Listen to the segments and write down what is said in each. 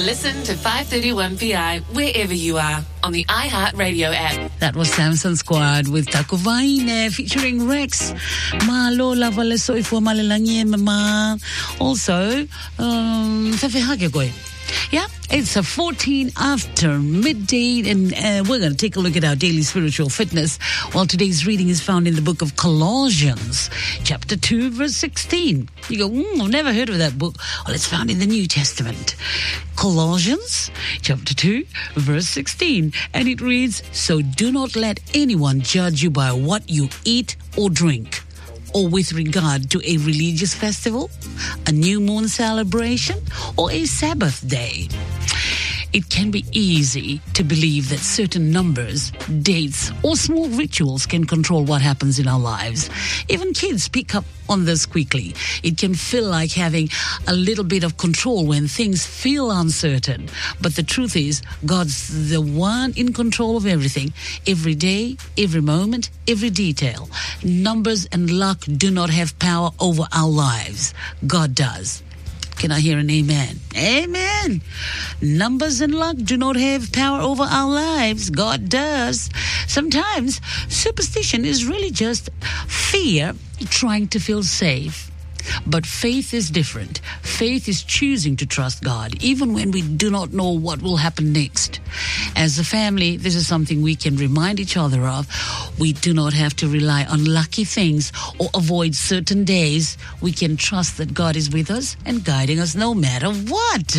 Listen to 531PI wherever you are on the iHeartRadio app. That was Samson Squad with Takuvaine featuring Rex. Malola Valesoi for Malelangie Mama. Also, Fefe Hagegoy. Yeah, it's a 14 after midday, and we're going to take a look at our daily spiritual fitness. Well, today's reading is found in the book of Colossians, chapter 2, verse 16. You go, I've never heard of that book. Well, it's found in the New Testament. Colossians, chapter 2, verse 16. And it reads, "So do not let anyone judge you by what you eat or drink, or with regard to a religious festival, a new moon celebration, or a Sabbath day." It can be easy to believe that certain numbers, dates, or small rituals can control what happens in our lives. Even kids pick up on this quickly. It can feel like having a little bit of control when things feel uncertain. But the truth is, God's the one in control of everything, every day, every moment, every detail. Numbers and luck do not have power over our lives. God does. Can I hear an amen? Amen. Numbers and luck do not have power over our lives. God does. Sometimes superstition is really just fear trying to feel safe. But faith is different. Faith is choosing to trust God, even when we do not know what will happen next. As a family, this is something we can remind each other of. We do not have to rely on lucky things or avoid certain days. We can trust that God is with us and guiding us no matter what.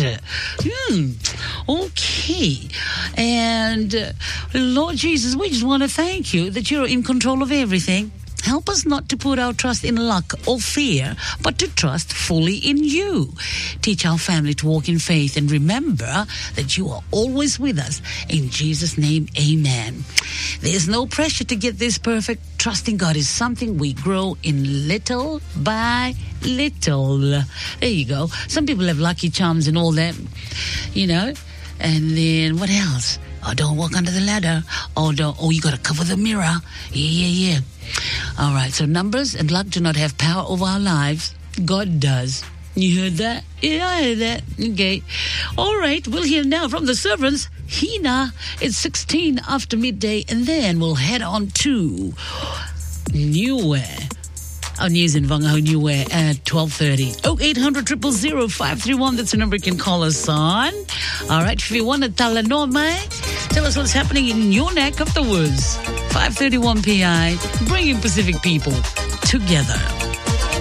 Okay. And Lord Jesus, we just want to thank you that you're in control of everything. Help us not to put our trust in luck or fear, but to trust fully in you. Teach our family to walk in faith and remember that you are always with us. In Jesus' name, amen. There's no pressure to get this perfect. Trusting God is something we grow in little by little. There you go. Some people have lucky charms and all that, you know. And then what else? Oh, don't walk under the ladder. Oh, you got to cover the mirror. Yeah. All right, so numbers and luck do not have power over our lives. God does. You heard that? Yeah, I heard that. Okay. All right, we'll hear now from the servants. Hina, it's 16 after midday, and then we'll head on to Newware. Our news in Vangaho Newware at 12:30. 0800 000 531. That's the number you can call us on. All right, if you want to tell us what's happening in your neck of the woods. 531 PI, bringing Pacific people together.